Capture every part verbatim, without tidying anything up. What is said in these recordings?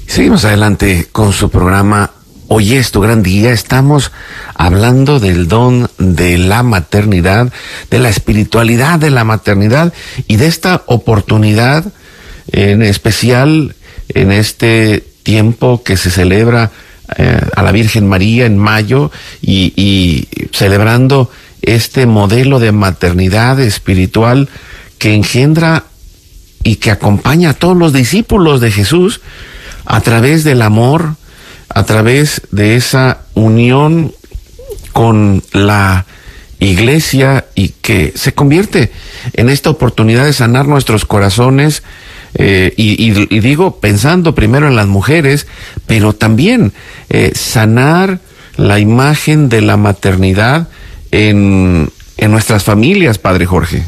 Seguimos adelante con su programa Hoy es tu gran día. Estamos hablando del don de la maternidad, de la espiritualidad de la maternidad y de esta oportunidad, en especial en este tiempo que se celebra eh, a la Virgen María en mayo y, y celebrando este modelo de maternidad espiritual que engendra y que acompaña a todos los discípulos de Jesús a través del amor, a través de esa unión con la Iglesia, y que se convierte en esta oportunidad de sanar nuestros corazones, eh, y, y, y digo pensando primero en las mujeres, pero también eh, sanar la imagen de la maternidad en, en nuestras familias, Padre Jorge.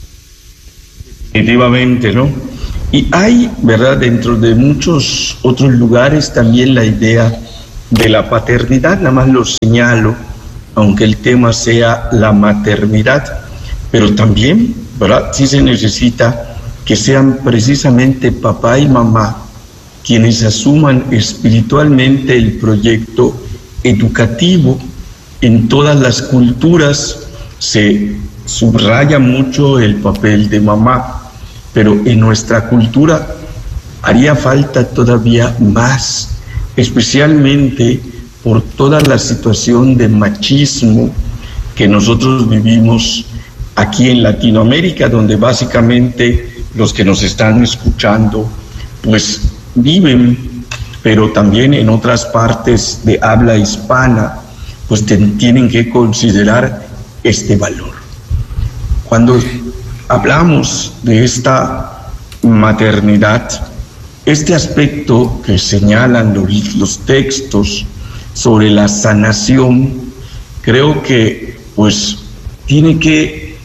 Definitivamente, ¿no? Y hay, ¿verdad?, dentro de muchos otros lugares también la idea de la paternidad, nada más lo señalo, aunque el tema sea la maternidad, pero también, ¿verdad?, sí se necesita que sean precisamente papá y mamá quienes asuman espiritualmente el proyecto educativo. En todas las culturas se subraya mucho el papel de mamá, pero en nuestra cultura haría falta todavía más, especialmente por toda la situación de machismo que nosotros vivimos aquí en Latinoamérica, donde básicamente los que nos están escuchando pues viven, pero también en otras partes de habla hispana pues tienen que considerar este valor. Cuando hablamos de esta maternidad, este aspecto que señalan los, los textos sobre la sanación, creo que pues tiene que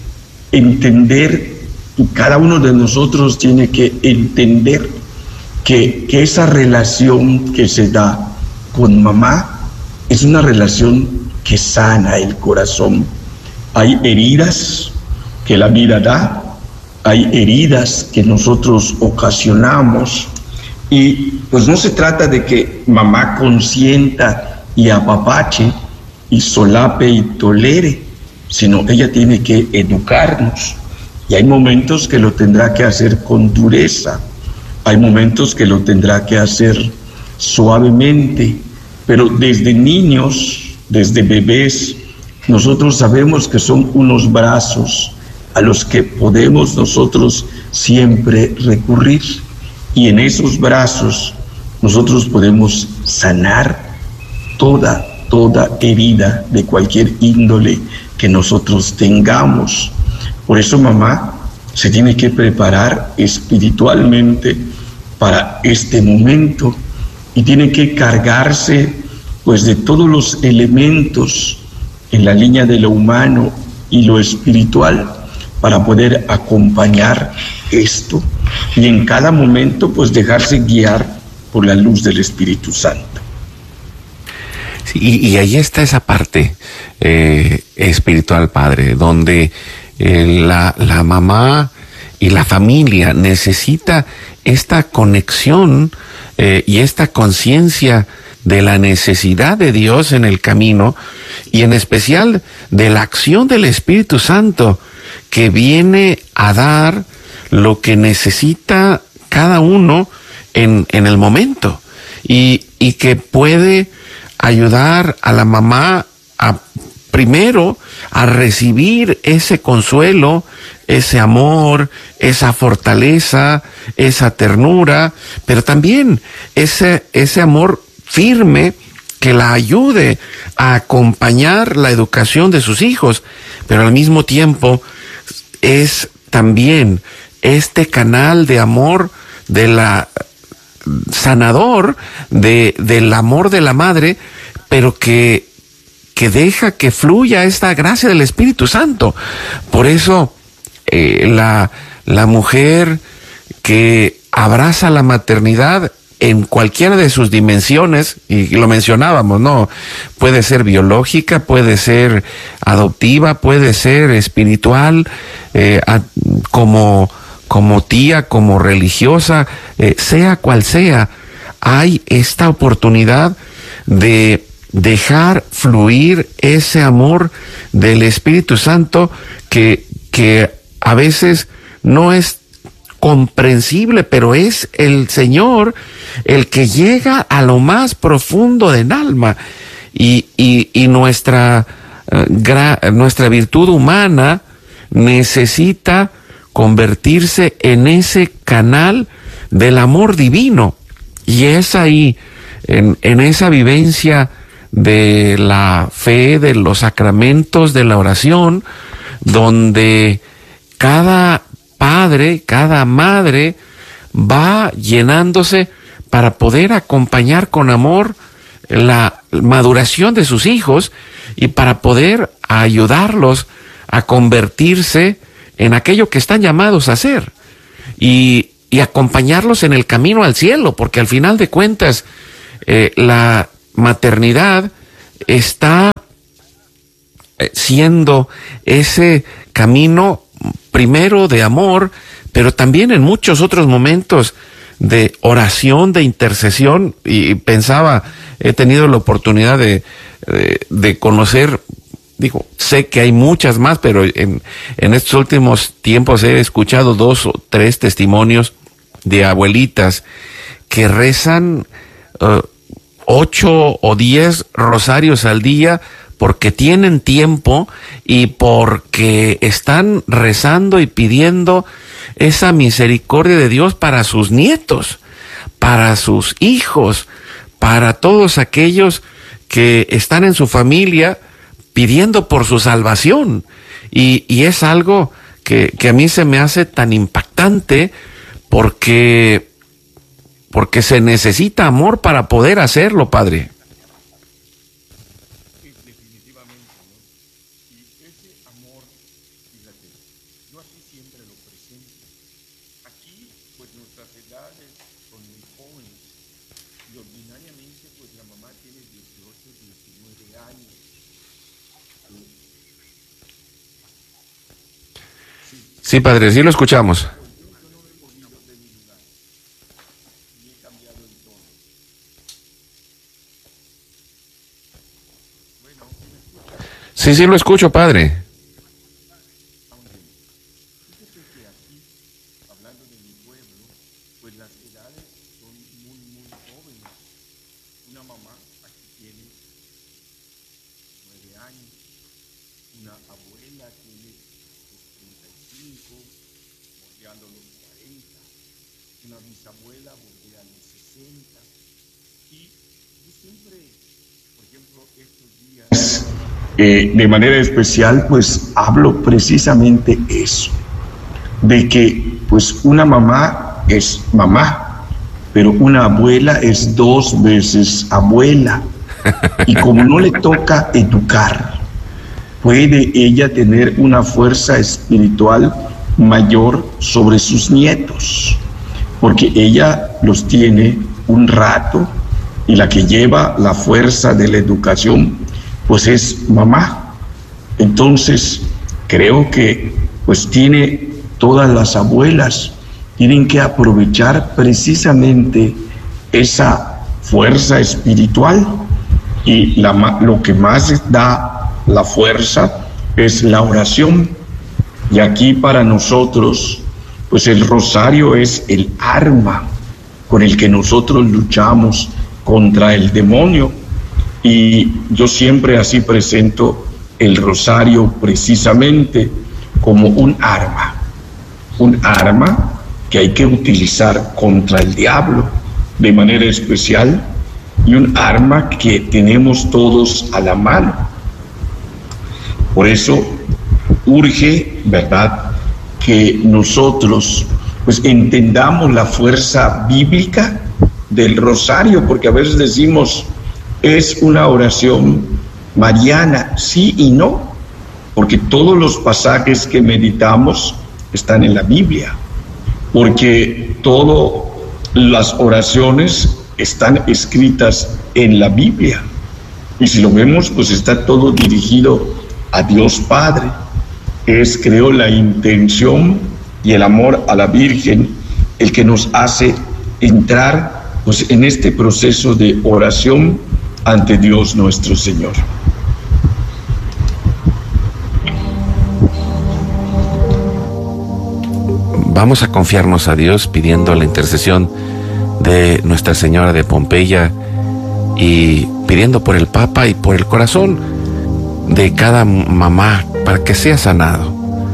entender, y cada uno de nosotros tiene que entender que, que esa relación que se da con mamá es una relación que sana el corazón. Hay heridas que la vida da, hay heridas que nosotros ocasionamos, y pues no se trata de que mamá consienta y apapache y solape y tolere, sino ella tiene que educarnos, y hay momentos que lo tendrá que hacer con dureza, hay momentos que lo tendrá que hacer suavemente, pero desde niños, desde bebés, nosotros sabemos que son unos brazos a los que podemos nosotros siempre recurrir, y en esos brazos nosotros podemos sanar toda, toda herida de cualquier índole que nosotros tengamos. Por eso mamá se tiene que preparar espiritualmente para este momento y tiene que cargarse pues de todos los elementos en la línea de lo humano y lo espiritual para poder acompañar esto, y en cada momento pues dejarse guiar por la luz del Espíritu Santo. Sí, y, y ahí está esa parte eh, espiritual, Padre, donde eh, la, la mamá y la familia necesita esta conexión eh, y esta conciencia de la necesidad de Dios en el camino, y en especial de la acción del Espíritu Santo, que viene a dar lo que necesita cada uno en, en el momento, y, y que puede ayudar a la mamá a, primero, a recibir ese consuelo, ese amor, esa fortaleza, esa ternura, pero también ese, ese amor firme que la ayude a acompañar la educación de sus hijos, pero al mismo tiempo es también este canal de amor de la sanador, de, del amor de la madre, pero que, que deja que fluya esta gracia del Espíritu Santo. Por eso eh, la, la mujer que abraza la maternidad en cualquiera de sus dimensiones, y lo mencionábamos, ¿no? Puede ser biológica, puede ser adoptiva, puede ser espiritual, eh, a, como, como tía, como religiosa, eh, sea cual sea, hay esta oportunidad de dejar fluir ese amor del Espíritu Santo que, que a veces no es comprensible, pero es el Señor el que llega a lo más profundo del alma, y, y, y nuestra, uh, gra, nuestra virtud humana necesita convertirse en ese canal del amor divino, y es ahí, en, en esa vivencia de la fe, de los sacramentos, de la oración, donde cada padre, cada madre va llenándose para poder acompañar con amor la maduración de sus hijos y para poder ayudarlos a convertirse en aquello que están llamados a ser, y, y acompañarlos en el camino al cielo, porque al final de cuentas eh, la maternidad está siendo ese camino primero de amor, pero también en muchos otros momentos de oración, de intercesión. Y pensaba, he tenido la oportunidad de, de, de conocer, digo, sé que hay muchas más, pero en, en estos últimos tiempos he escuchado dos o tres testimonios de abuelitas que rezan uh, ocho o diez rosarios al día porque tienen tiempo y porque están rezando y pidiendo esa misericordia de Dios para sus nietos, para sus hijos, para todos aquellos que están en su familia pidiendo por su salvación. Y, y es algo que, que a mí se me hace tan impactante porque, porque se necesita amor para poder hacerlo, Padre. Sí, Padre, sí lo escuchamos. Sí, sí lo escucho, Padre. Eh, de manera especial, pues hablo precisamente eso, de que pues una mamá es mamá, pero una abuela es dos veces abuela, y como no le toca educar, puede ella tener una fuerza espiritual mayor sobre sus nietos, porque ella los tiene un rato, y la que lleva la fuerza de la educación pues es mamá. Entonces creo que pues tiene, todas las abuelas tienen que aprovechar precisamente esa fuerza espiritual, y la, lo que más da la fuerza es la oración. Y aquí para nosotros pues el rosario es el arma con el que nosotros luchamos contra el demonio. Y yo siempre así presento el rosario precisamente como un arma, un arma que hay que utilizar contra el diablo de manera especial, y un arma que tenemos todos a la mano. Por eso urge, ¿verdad?, que nosotros pues entendamos la fuerza bíblica del rosario, porque a veces decimos, es una oración mariana, sí y no, porque todos los pasajes que meditamos están en la Biblia, porque todas las oraciones están escritas en la Biblia, y si lo vemos, pues está todo dirigido a Dios Padre. Es, creo, la intención y el amor a la Virgen el que nos hace entrar pues en este proceso de oración ante Dios nuestro Señor. Vamos a confiarnos a Dios pidiendo la intercesión de Nuestra Señora de Pompeya y pidiendo por el Papa y por el corazón de cada mamá para que sea sanado.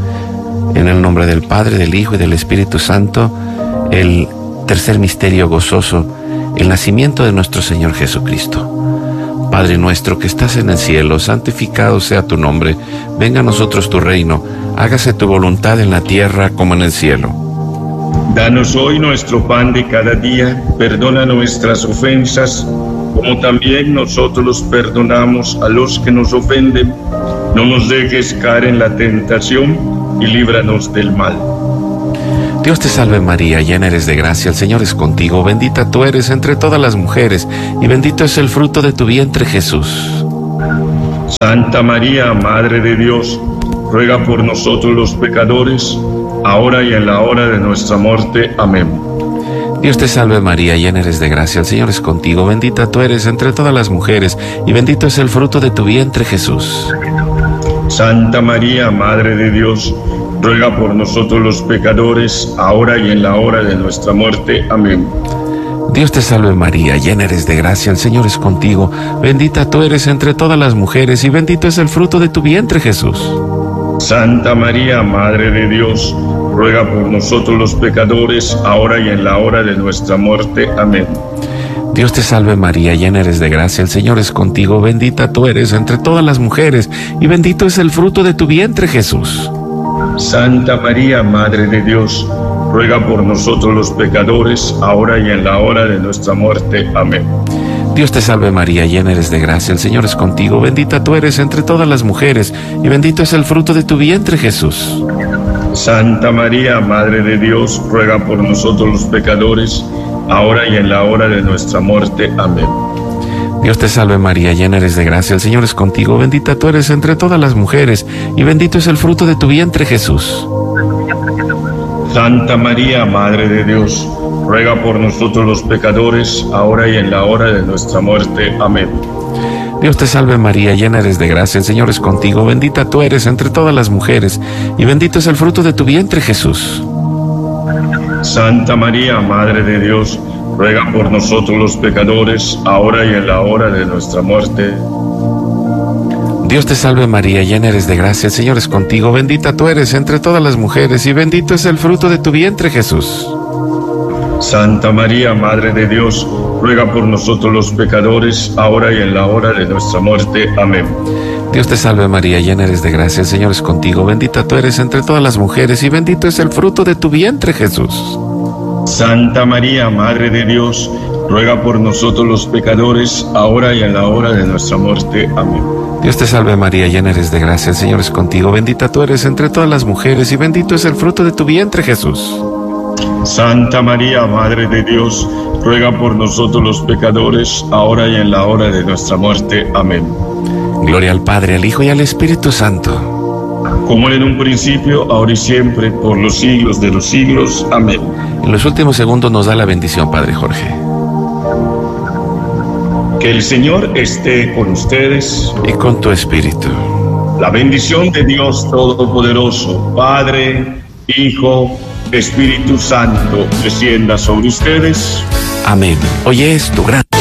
En el nombre del Padre, del Hijo y del Espíritu Santo, el tercer misterio gozoso, el nacimiento de nuestro Señor Jesucristo. Padre nuestro que estás en el cielo, santificado sea tu nombre, venga a nosotros tu reino, hágase tu voluntad en la tierra como en el cielo. Danos hoy nuestro pan de cada día, perdona nuestras ofensas, como también nosotros los perdonamos a los que nos ofenden. No nos dejes caer en la tentación y líbranos del mal. Dios te salve María, llena eres de gracia, el Señor es contigo, bendita tú eres entre todas las mujeres, y bendito es el fruto de tu vientre Jesús. Santa María, Madre de Dios, ruega por nosotros los pecadores, ahora y en la hora de nuestra muerte. Amén. Dios te salve María, llena eres de gracia, el Señor es contigo, bendita tú eres entre todas las mujeres, y bendito es el fruto de tu vientre Jesús. Santa María, Madre de Dios, ruega por nosotros los pecadores, ahora y en la hora de nuestra muerte. Amén. Dios te salve María, llena eres de gracia, el Señor es contigo, bendita tú eres entre todas las mujeres, y bendito es el fruto de tu vientre Jesús. Santa María, Madre de Dios, ruega por nosotros los pecadores, ahora y en la hora de nuestra muerte. Amén. Dios te salve María, llena eres de gracia, el Señor es contigo, bendita tú eres entre todas las mujeres, y bendito es el fruto de tu vientre Jesús. Santa María, Madre de Dios, ruega por nosotros los pecadores, ahora y en la hora de nuestra muerte. Amén. Dios te salve María, llena eres de gracia, el Señor es contigo, bendita tú eres entre todas las mujeres, y bendito es el fruto de tu vientre Jesús. Santa María, Madre de Dios, ruega por nosotros los pecadores, ahora y en la hora de nuestra muerte. Amén. Dios te salve María, llena eres de gracia, el Señor es contigo, bendita tú eres entre todas las mujeres, y bendito es el fruto de tu vientre Jesús. Santa María, Madre de Dios, ruega por nosotros los pecadores, ahora y en la hora de nuestra muerte. Amén. Dios te salve María, llena eres de gracia, el Señor es contigo, bendita tú eres entre todas las mujeres, y bendito es el fruto de tu vientre Jesús. Santa María, Madre de Dios, ruega por nosotros los pecadores, ahora y en la hora de nuestra muerte. Dios te salve María, llena eres de gracia, el Señor es contigo, bendita tú eres entre todas las mujeres, y bendito es el fruto de tu vientre Jesús. Santa María, Madre de Dios, ruega por nosotros los pecadores, ahora y en la hora de nuestra muerte. Amén. Dios te salve María, llena eres de gracia, el Señor es contigo, bendita tú eres entre todas las mujeres, y bendito es el fruto de tu vientre Jesús. Santa María, Madre de Dios, ruega por nosotros los pecadores, ahora y en la hora de nuestra muerte. Amén. Dios te salve María, llena eres de gracia, el Señor es contigo, bendita tú eres entre todas las mujeres, y bendito es el fruto de tu vientre Jesús. Santa María, Madre de Dios, ruega por nosotros los pecadores, ahora y en la hora de nuestra muerte. Amén. Gloria al Padre, al Hijo y al Espíritu Santo. Como en un principio, ahora y siempre, por los siglos de los siglos. Amén. En los últimos segundos nos da la bendición, Padre Jorge. Que el Señor esté con ustedes. Y con tu espíritu. La bendición de Dios Todopoderoso, Padre, Hijo, Espíritu Santo, descienda sobre ustedes. Amén. Hoy es tu gran